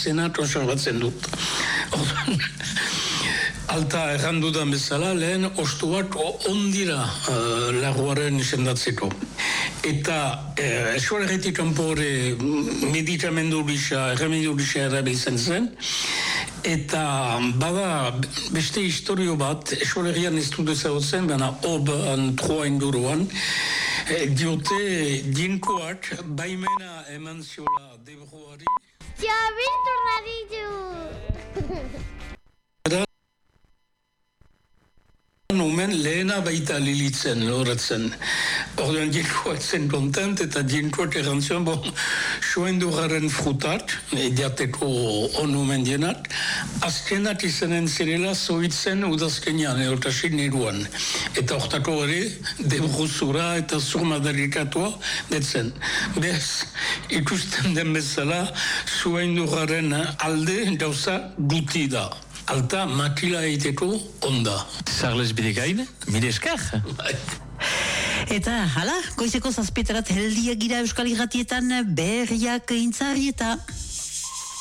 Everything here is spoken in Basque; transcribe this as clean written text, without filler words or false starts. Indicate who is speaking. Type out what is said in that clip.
Speaker 1: izena konserbatzen dut. Alta errandudan bezala, lehen ostuak ondira laguaren izendatzeko. Eta eskolegetik kanpo hori medikamendu bisa, erremedio bisa erabiltzen zen. Eta bada beste historio bat, eskolegian ez dut ezagutzen, baina oban troa inguruan, diote jinkoak baimena eman ziola debroari.
Speaker 2: Txabirtu raditu!
Speaker 1: Omen lehena baita lilitzen, loratzen. Orduan jinkoak zen kontent eta jinkoak erantzion, soendu garen frutak, diateko onumen dienak, azkenak izanen zirela zoitzen udazkenean, erotasin neruan. Eta ortako hori, debruzura eta zurmadarikatua detzen. Bez, ikusten den bezala, soendu garen alde gauza guti da. Alta makila egiteko onda.
Speaker 3: Zarles bidegain, mire eskar.
Speaker 4: Eta, hala, goizeko zazpieterat heldiak gira Euskal Irratietan berriak intzari eta...